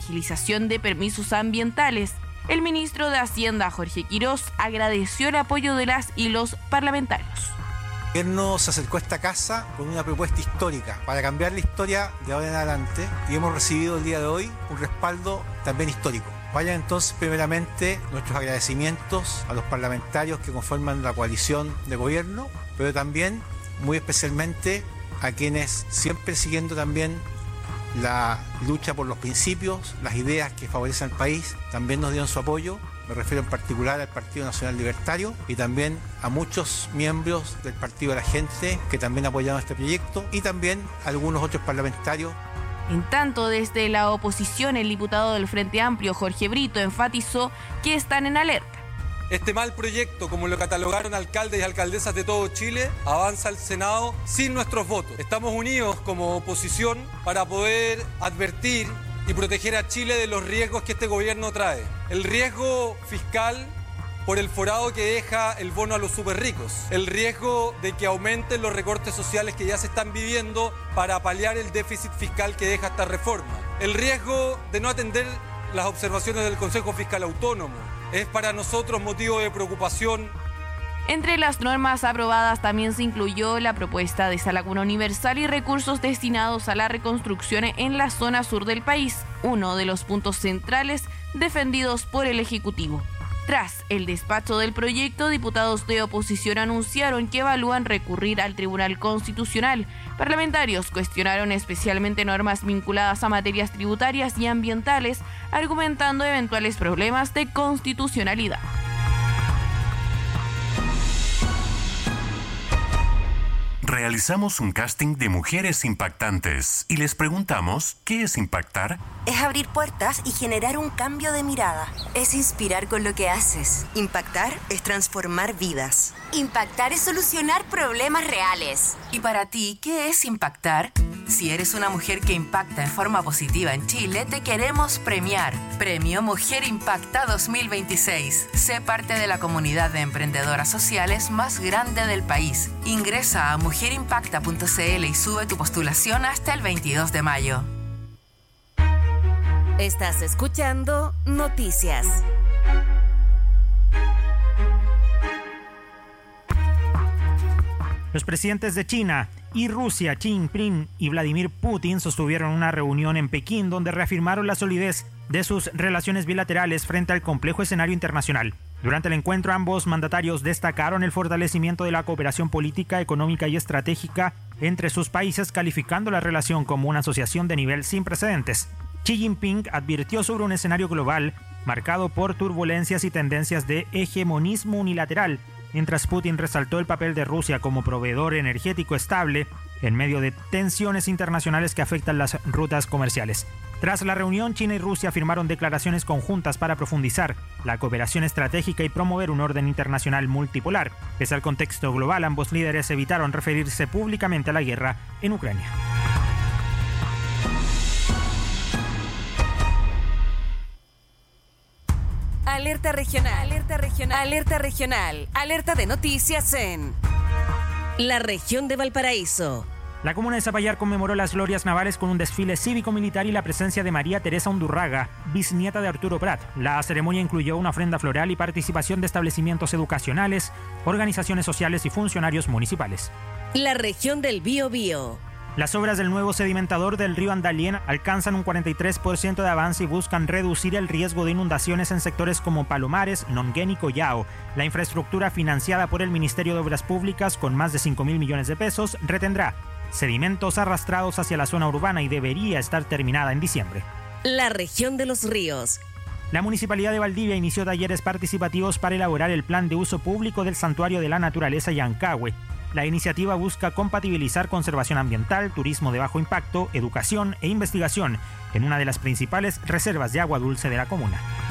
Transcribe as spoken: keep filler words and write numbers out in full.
agilización de permisos ambientales. El ministro de Hacienda, Jorge Quirós, agradeció el apoyo de las y los parlamentarios. El gobierno se acercó a esta casa con una propuesta histórica para cambiar la historia de ahora en adelante y hemos recibido el día de hoy un respaldo también histórico. Vayan entonces primeramente nuestros agradecimientos a los parlamentarios que conforman la coalición de gobierno, pero también muy especialmente a quienes siempre siguiendo también la lucha por los principios, las ideas que favorecen al país, también nos dieron su apoyo. Me refiero en particular al Partido Nacional Libertario y también a muchos miembros del Partido de la Gente que también apoyaron este proyecto y también a algunos otros parlamentarios. En tanto, desde la oposición, el diputado del Frente Amplio, Jorge Brito, enfatizó que están en alerta. Este mal proyecto, como lo catalogaron alcaldes y alcaldesas de todo Chile, avanza al Senado sin nuestros votos. Estamos unidos como oposición para poder advertir y proteger a Chile de los riesgos que este gobierno trae. El riesgo fiscal por el forado que deja el bono a los superricos. El riesgo de que aumenten los recortes sociales que ya se están viviendo para paliar el déficit fiscal que deja esta reforma. El riesgo de no atender las observaciones del Consejo Fiscal Autónomo. Es para nosotros motivo de preocupación. Entre las normas aprobadas también se incluyó la propuesta de Sala Común Universal y recursos destinados a la reconstrucción en la zona sur del país, uno de los puntos centrales defendidos por el Ejecutivo. Tras el despacho del proyecto, diputados de oposición anunciaron que evalúan recurrir al Tribunal Constitucional. Parlamentarios cuestionaron especialmente normas vinculadas a materias tributarias y ambientales, argumentando eventuales problemas de constitucionalidad. Realizamos un casting de mujeres impactantes y les preguntamos, ¿qué es impactar? Es abrir puertas y generar un cambio de mirada. Es inspirar con lo que haces. Impactar es transformar vidas. Impactar es solucionar problemas reales. ¿Y para ti qué es impactar? Si eres una mujer que impacta en forma positiva en Chile, te queremos premiar. Premio Mujer Impacta dos mil veintiséis. Sé parte de la comunidad de emprendedoras sociales más grande del país. Ingresa a mujer impacta punto c l y sube tu postulación hasta el veintidós de mayo. Estás escuchando Noticias. Los presidentes de China y Rusia, Xi Jinping y Vladimir Putin, sostuvieron una reunión en Pekín donde reafirmaron la solidez de sus relaciones bilaterales frente al complejo escenario internacional. Durante el encuentro, ambos mandatarios destacaron el fortalecimiento de la cooperación política, económica y estratégica entre sus países, calificando la relación como una asociación de nivel sin precedentes. Xi Jinping advirtió sobre un escenario global marcado por turbulencias y tendencias de hegemonismo unilateral, mientras Putin resaltó el papel de Rusia como proveedor energético estable en medio de tensiones internacionales que afectan las rutas comerciales. Tras la reunión, China y Rusia firmaron declaraciones conjuntas para profundizar la cooperación estratégica y promover un orden internacional multipolar. Pese al contexto global, ambos líderes evitaron referirse públicamente a la guerra en Ucrania. Alerta regional, alerta regional, alerta regional, alerta de noticias en la región de Valparaíso. La comuna de Zapallar conmemoró las glorias navales con un desfile cívico-militar y la presencia de María Teresa Undurraga, bisnieta de Arturo Prat. La ceremonia incluyó una ofrenda floral y participación de establecimientos educacionales, organizaciones sociales y funcionarios municipales. La región del Biobío. Las obras del nuevo sedimentador del río Andalién alcanzan un cuarenta y tres por ciento de avance y buscan reducir el riesgo de inundaciones en sectores como Palomares, Nonguén y Collao. La infraestructura financiada por el Ministerio de Obras Públicas con más de cinco mil millones de pesos retendrá sedimentos arrastrados hacia la zona urbana y debería estar terminada en diciembre. La región de los ríos. La Municipalidad de Valdivia inició talleres participativos para elaborar el plan de uso público del Santuario de la Naturaleza Yancahue. La iniciativa busca compatibilizar conservación ambiental, turismo de bajo impacto, educación e investigación en una de las principales reservas de agua dulce de la comuna.